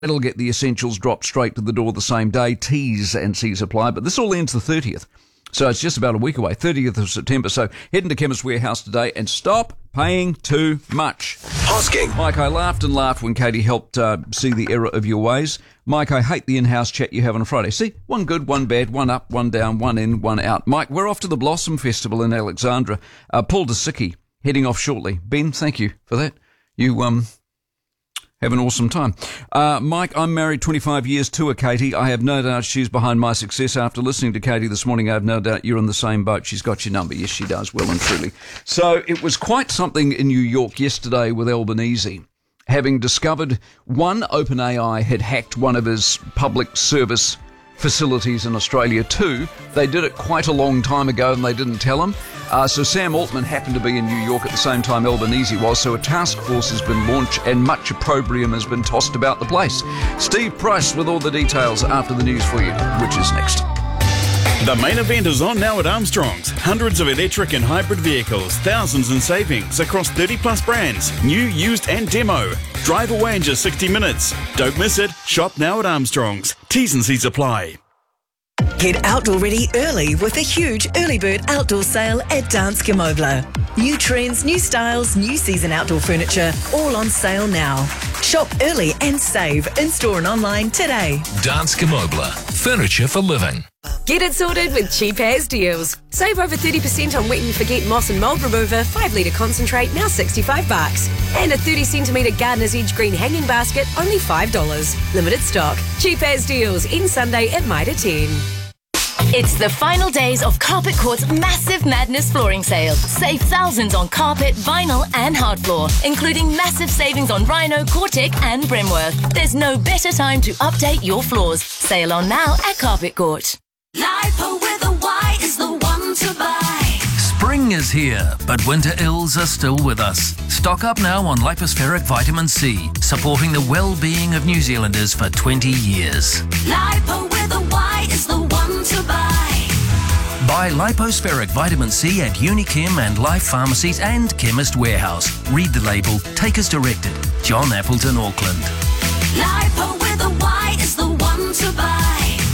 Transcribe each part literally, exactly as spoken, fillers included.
It'll get the essentials dropped straight to the door the same day. T's and C's apply, but this all ends the thirtieth. So it's just about a week away, thirtieth of September. So head into Chemist Warehouse today and stop paying too much. Hosking. Mike, I laughed and laughed when Katie helped uh, see the error of your ways. Mike, I hate the in-house chat you have on a Friday. See, one good, one bad, one up, one down, one in, one out. Mike, we're off to the Blossom Festival in Alexandra. Uh, Paul DeSicki heading off shortly. Ben, thank you for that. You, um... have an awesome time. Uh, Mike, I'm married twenty-five years to a Katie. I have no doubt she's behind my success. After listening to Katie this morning, I have no doubt you're in the same boat. She's got your number. Yes, she does, well and truly. So it was quite something in New York yesterday with Albanese, having discovered, one, OpenAI had hacked one of his public service facilities in Australia. Two, they did it quite a long time ago and they didn't tell him. Uh, so Sam Altman happened to be in New York at the same time Albanese was, so a task force has been launched and much opprobrium has been tossed about the place. Steve Price with all the details after the news for you, which is next. The main event is on now at Armstrong's. Hundreds of electric and hybrid vehicles, thousands in savings across thirty plus brands, new, used and demo. Drive away in just sixty minutes. Don't miss it. Shop now at Armstrong's. T's and C's apply. Get outdoor ready early with a huge early bird outdoor sale at Danske Møbler. New trends, new styles, new season outdoor furniture, all on sale now. Shop early and save in-store and online today. Danske Møbler. Furniture for living. Get it sorted with Cheap As Deals. Save over thirty percent on Wet and Forget Moss and Mould Remover, five litre concentrate, now sixty-five bucks. And a thirty centimetre Gardener's Edge green hanging basket, only five dollars. Limited stock. Cheap As Deals, in Sunday at Mitre ten. It's the final days of Carpet Court's massive Madness flooring sale. Save thousands on carpet, vinyl and hard floor, including massive savings on Rhino, Cortec and Brimworth. There's no better time to update your floors. Sale on now at Carpet Court. Lipo with a Y is the one to buy. Spring is here, but winter ills are still with us. Stock up now on lipospheric vitamin C, supporting the well-being of New Zealanders for twenty years. Lipo with a Y is the one to buy. Buy lipospheric vitamin C at Unichem and Life Pharmacies and Chemist Warehouse. Read the label. Take as directed. John Appleton, Auckland. Lipo with a Y is the one to buy.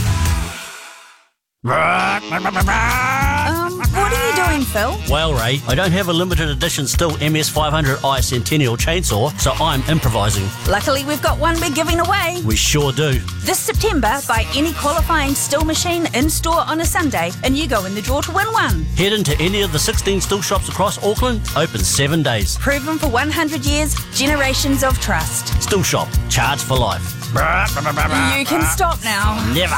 Um, what are you doing, Phil? Well, Ray, I don't have a limited edition Stihl M S five hundred i Centennial chainsaw, so I'm improvising. Luckily, we've got one we're giving away. We sure do. This September, buy any qualifying Stihl machine in-store on a Sunday, and you go in the draw to win one. Head into any of the sixteen Stihl shops across Auckland, open seven days. Proven for one hundred years, generations of trust. Stihl shop, charge for life. You can stop now. Never.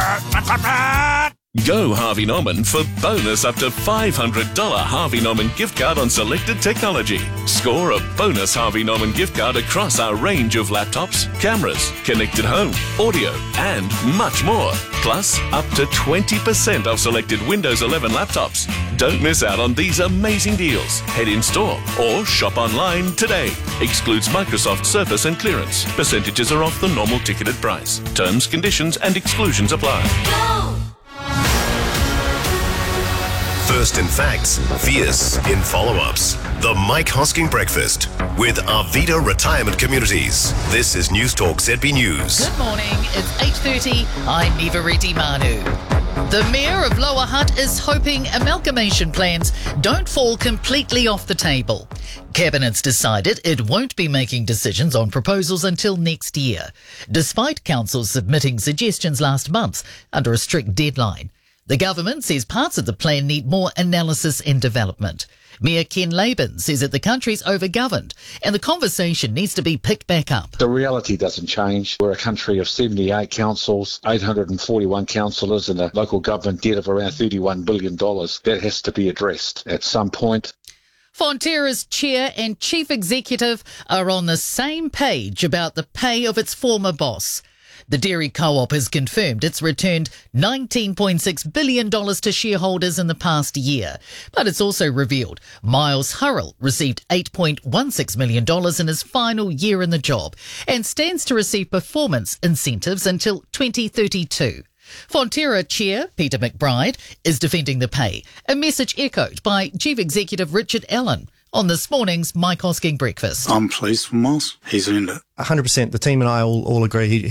Go Harvey Norman for bonus up to five hundred dollars Harvey Norman gift card on selected technology. Score a bonus Harvey Norman gift card across our range of laptops, cameras, connected home, audio, and much more. Plus, up to twenty percent off selected Windows eleven laptops. Don't miss out on these amazing deals. Head in store or shop online today. Excludes Microsoft Surface and clearance. Percentages are off the normal ticketed price. Terms, conditions, and exclusions apply. Go! First in facts, fierce in follow-ups. The Mike Hosking Breakfast with Arvida Retirement Communities. This is News Talk Z B News. Good morning, it's eight thirty. I'm Eva Reddy Manu. The Mayor of Lower Hutt is hoping amalgamation plans don't fall completely off the table. Cabinet's decided it won't be making decisions on proposals until next year, despite council submitting suggestions last month under a strict deadline. The government says parts of the plan need more analysis and development. Mayor Ken Laban says that the country's overgoverned and the conversation needs to be picked back up. The reality doesn't change. We're a country of seventy-eight councils, eight hundred forty-one councillors and a local government debt of around thirty-one billion dollars. That has to be addressed at some point. Fonterra's chair and chief executive are on the same page about the pay of its former boss. The dairy co-op has confirmed it's returned nineteen point six billion dollars to shareholders in the past year. But it's also revealed Miles Hurrell received eight point one six million dollars in his final year in the job and stands to receive performance incentives until twenty thirty-two. Fonterra chair Peter McBride is defending the pay, a message echoed by Chief Executive Richard Allen on this morning's Mike Hosking Breakfast. I'm pleased for Moss. He's earned it. one hundred percent. The team and I all, all agree he,